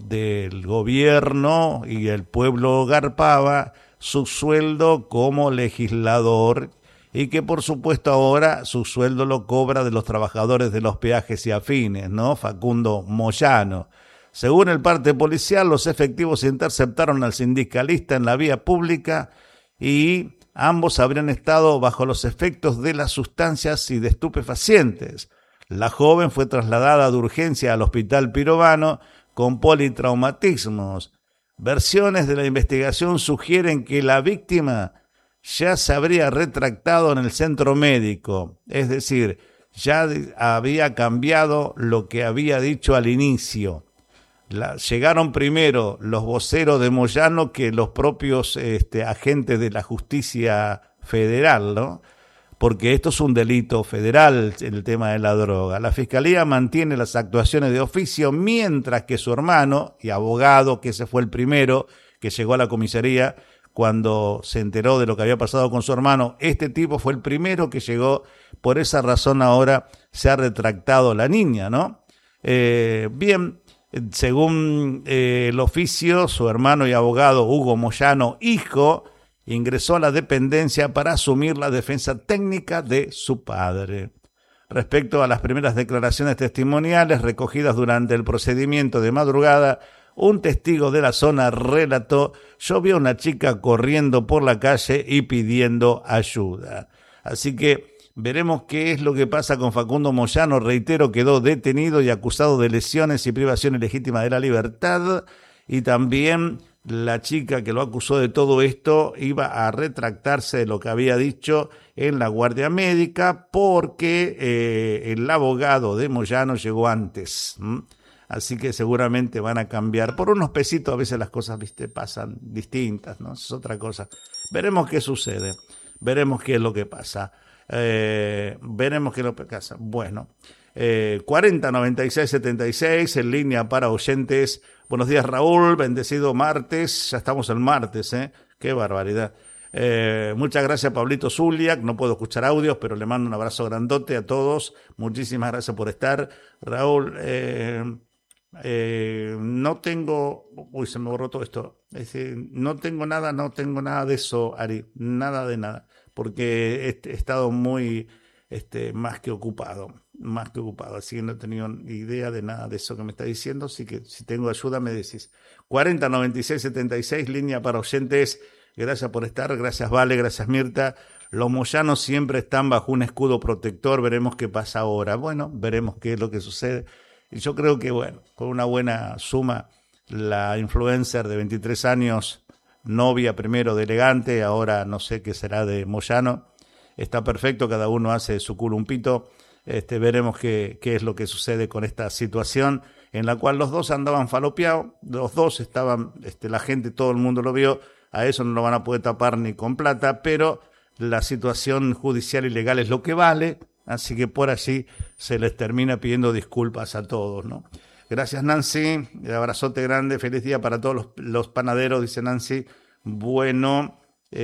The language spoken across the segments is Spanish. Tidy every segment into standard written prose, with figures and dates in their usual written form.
del gobierno y el pueblo garpaba su sueldo como legislador y que por supuesto ahora su sueldo lo cobra de los trabajadores de los peajes y afines, ¿no? Facundo Moyano. Según el parte policial, los efectivos interceptaron al sindicalista en la vía pública y ambos habrían estado bajo los efectos de las sustancias y de estupefacientes. La joven fue trasladada de urgencia al hospital Pirovano con politraumatismos. Versiones de la investigación sugieren que la víctima ya se habría retractado en el centro médico, es decir, ya había cambiado lo que había dicho al inicio. Llegaron primero los voceros de Moyano que los propios agentes de la justicia federal, ¿no? Porque esto es un delito federal, el tema de la droga. La Fiscalía mantiene las actuaciones de oficio, mientras que su hermano y abogado, que ese fue el primero que llegó a la comisaría cuando se enteró de lo que había pasado con su hermano, este tipo fue el primero que llegó, por esa razón ahora se ha retractado la niña, ¿no? Bien, según el oficio, su hermano y abogado Hugo Moyano, hijo, ingresó a la dependencia para asumir la defensa técnica de su padre. Respecto a las primeras declaraciones testimoniales recogidas durante el procedimiento de madrugada, un testigo de la zona relató: yo vi a una chica corriendo por la calle y pidiendo ayuda. Así que veremos qué es lo que pasa con Facundo Moyano. Reitero, quedó detenido y acusado de lesiones y privación ilegítima de la libertad, y también la chica que lo acusó de todo esto iba a retractarse de lo que había dicho en la guardia médica porque el abogado de Moyano llegó antes. Así que seguramente van a cambiar. Por unos pesitos a veces las cosas, viste, pasan distintas, ¿no? Es otra cosa. Veremos qué sucede. Veremos qué es lo que pasa. Veremos qué es lo que pasa. Bueno, 40 96 76 en línea para oyentes. Buenos días, Raúl, bendecido martes. Ya estamos el martes, qué barbaridad. Muchas gracias, Pablito Zuliak. No puedo escuchar audios, pero le mando un abrazo grandote a todos. Muchísimas gracias por estar, Raúl. No tengo, uy, se me borró todo esto. Es decir, no tengo nada de eso, Ari, nada de nada, porque he estado muy más que ocupado, así que no he tenido idea de nada de eso que me está diciendo, así que si tengo ayuda me decís. 40 96 76, línea para oyentes. Gracias por estar, gracias Vale, gracias Mirta. Los moyanos siempre están bajo un escudo protector, veremos qué pasa ahora. Bueno, veremos qué es lo que sucede. Y yo creo que, bueno, con una buena suma, la influencer de 23 años, novia primero de Elegante, ahora no sé qué será de Moyano, está perfecto, cada uno hace su culo un pito. Veremos qué es lo que sucede con esta situación en la cual los dos andaban falopeados, los dos estaban, la gente, todo el mundo lo vio, a eso no lo van a poder tapar ni con plata, pero la situación judicial y legal es lo que vale, así que por allí se les termina pidiendo disculpas a todos, ¿no? Gracias, Nancy, un abrazote grande, feliz día para todos los panaderos, dice Nancy. Bueno,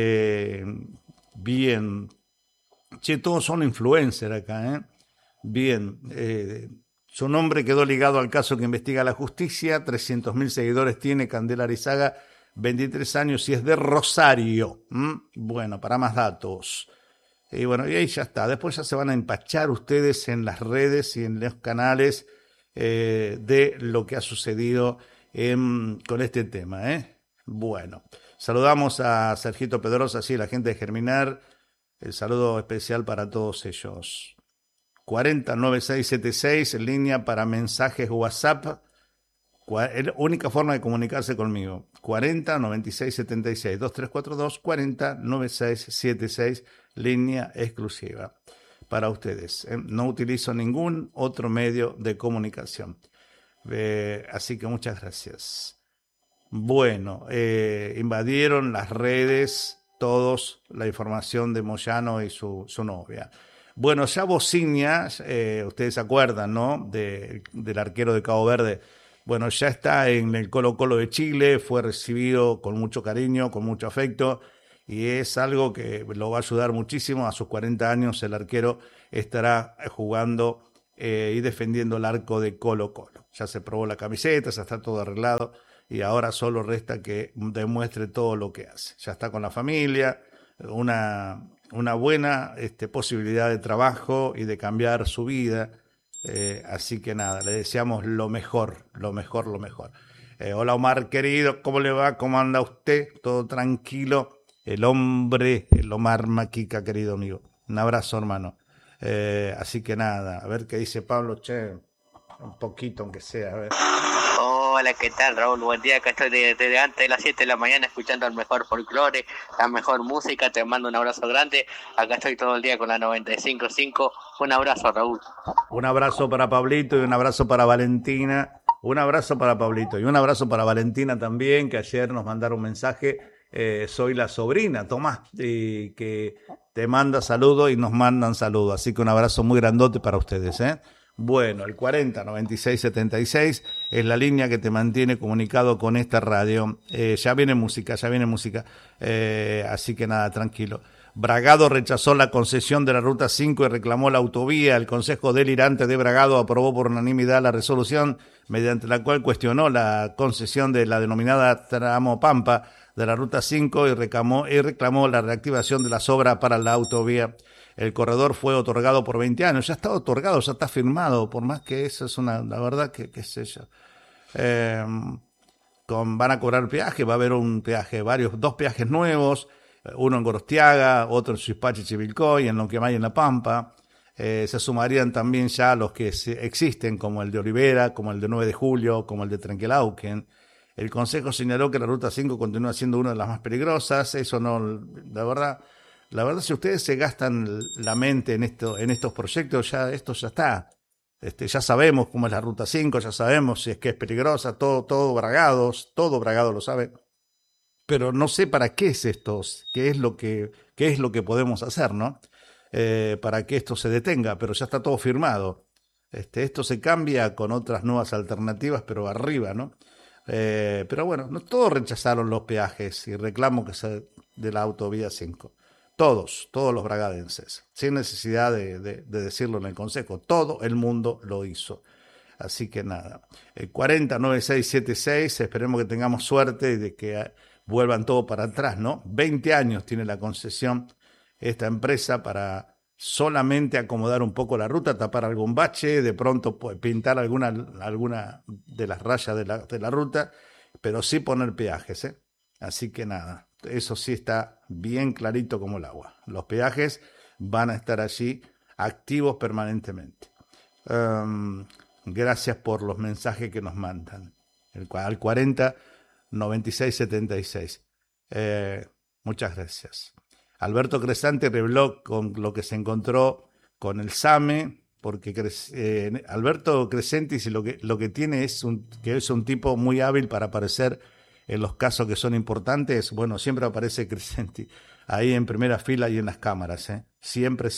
bien. Che, todos son influencers acá, ¿eh? Bien, su nombre quedó ligado al caso que investiga la justicia, 300.000 seguidores tiene Candela Arizaga, 23 años y es de Rosario. Bueno, para más datos. Y bueno, y ahí ya está. Después ya se van a empachar ustedes en las redes y en los canales de lo que ha sucedido con este tema. Bueno, saludamos a Sergito Pedrosa, sí, la gente de Germinar. El saludo especial para todos ellos. 40 9676 en línea para mensajes WhatsApp. Única forma de comunicarse conmigo. 40 96 76 2342 40 96 76, línea exclusiva para ustedes. No utilizo ningún otro medio de comunicación. Así que muchas gracias. Bueno, invadieron las redes todos la información de Moyano y su novia. Bueno, ya Bocinia, ustedes se acuerdan, ¿no? Del arquero de Cabo Verde. Bueno, ya está en el Colo-Colo de Chile, fue recibido con mucho cariño, con mucho afecto, y es algo que lo va a ayudar muchísimo. A sus 40 años el arquero estará jugando y defendiendo el arco de Colo-Colo. Ya se probó la camiseta, ya está todo arreglado y ahora solo resta que demuestre todo lo que hace. Ya está con la familia, una buena posibilidad de trabajo y de cambiar su vida. Así que nada, le deseamos lo mejor, lo mejor, lo mejor. Hola Omar querido, ¿cómo le va? ¿Cómo anda usted? ¿Todo tranquilo? El Omar Maquica, querido amigo. Un abrazo, hermano. Así que nada, a ver qué dice Pablo, che, un poquito aunque sea, a ver. Hola, ¿qué tal, Raúl? Buen día, acá estoy desde antes de las 7 de la mañana escuchando el mejor folclore, la mejor música, te mando un abrazo grande, acá estoy todo el día con la 95.5, un abrazo, Raúl. Un abrazo para Pablito y un abrazo para Valentina. Un abrazo para Pablito y un abrazo para Valentina también, que ayer nos mandaron un mensaje. Soy la sobrina, Tomás, que te manda saludos y nos mandan saludos. Así que un abrazo muy grandote para ustedes. Bueno, el 40 96 76 es la línea que te mantiene comunicado con esta radio. Ya viene música, ya viene música. Así que nada, tranquilo. Bragado rechazó la concesión de la Ruta 5 y reclamó la autovía. El Consejo Delirante de Bragado aprobó por unanimidad la resolución mediante la cual cuestionó la concesión de la denominada tramo Pampa de la Ruta 5 y reclamó la reactivación de las obras para la autovía. El corredor fue otorgado por 20 años. Ya está otorgado, ya está firmado, por más que eso es la verdad que qué sé yo. Van a cobrar peaje, va a haber un peaje, dos peajes nuevos, uno en Gorostiaga, otro en Suipacha y Chivilcoy, en Lonquimay y en La Pampa. Se sumarían también ya los que existen, como el de Olivera, como el de 9 de Julio, como el de Trenquelauquen. El Consejo señaló que la Ruta 5 continúa siendo una de las más peligrosas. Eso no, la verdad, si ustedes se gastan la mente en estos proyectos, esto ya está. Ya sabemos cómo es la Ruta 5, ya sabemos si es que es peligrosa, todo Bragado lo sabe. Pero no sé para qué es esto, qué es lo que podemos hacer, ¿no? Para que esto se detenga, pero ya está todo firmado. Esto se cambia con otras nuevas alternativas, pero arriba, ¿no? Pero bueno, no todos rechazaron los peajes y reclamos de la autovía 5. Todos los bragadenses, sin necesidad de decirlo en el Consejo, todo el mundo lo hizo. Así que nada, 409676, esperemos que tengamos suerte y de que vuelvan todo para atrás, ¿no? 20 años tiene la concesión esta empresa para solamente acomodar un poco la ruta, tapar algún bache, de pronto pintar alguna de las rayas de la ruta, pero sí poner peajes, ¿eh? Así que nada, eso sí está bien clarito como el agua. Los peajes van a estar allí activos permanentemente. Gracias por los mensajes que nos mandan. Al 40 96 76. Muchas gracias. Alberto Cresante reveló con lo que se encontró con el SAME, porque Alberto Crescentis lo que tiene que es un tipo muy hábil para aparecer en los casos que son importantes. Bueno, siempre aparece Crescentis ahí en primera fila y en las cámaras, siempre.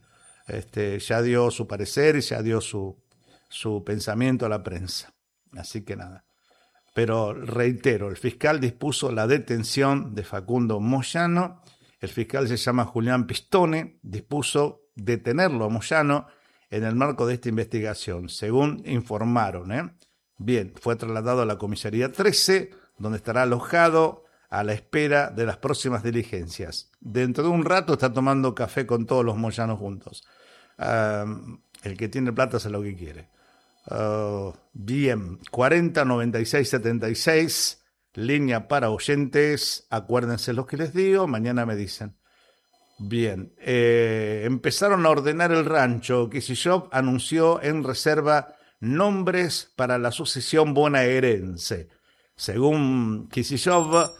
Ya dio su parecer y ya dio su pensamiento a la prensa. Así que nada. Pero reitero, el fiscal dispuso la detención de Facundo Moyano. El fiscal se llama Julián Pistone, dispuso detenerlo a Moyano en el marco de esta investigación, según informaron. Bien, fue trasladado a la comisaría 13, donde estará alojado a la espera de las próximas diligencias. Dentro de un rato está tomando café con todos los moyanos juntos. El que tiene plata hace lo que quiere. Bien, 40 96 76, línea para oyentes. Acuérdense lo que les digo, mañana me dicen. Bien, empezaron a ordenar el rancho. Kicillof anunció en reserva nombres para la sucesión bonaerense. Según Kicillof,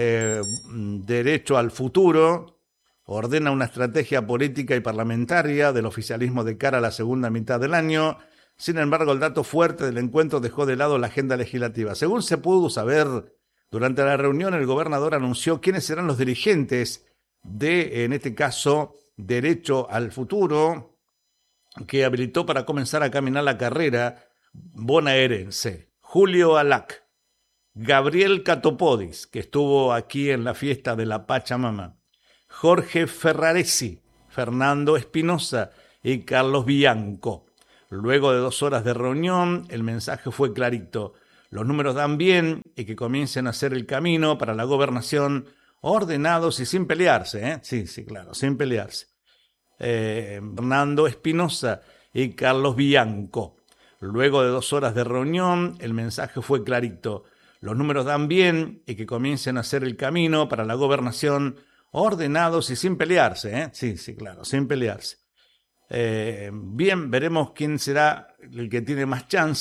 Derecho al Futuro ordena una estrategia política y parlamentaria del oficialismo de cara a la segunda mitad del año. Sin embargo, el dato fuerte del encuentro dejó de lado la agenda legislativa. Según se pudo saber, durante la reunión el gobernador anunció quiénes serán los dirigentes en este caso, Derecho al Futuro, que habilitó para comenzar a caminar la carrera bonaerense. Julio Alac, Gabriel Catopodis, que estuvo aquí en la fiesta de la Pachamama, Jorge Ferraresi, Fernando Espinosa y Carlos Bianco. Luego de 2 horas de reunión, el mensaje fue clarito. Los números dan bien y que comiencen a hacer el camino para la gobernación ordenados y sin pelearse, ¿eh? Sí, claro, sin pelearse. Fernando Espinosa y Carlos Bianco. Luego de 2 horas de reunión, el mensaje fue clarito. Los números dan bien y que comiencen a hacer el camino para la gobernación ordenados y sin pelearse, ¿eh? Sí, claro, sin pelearse. Bien, veremos quién será el que tiene más chance.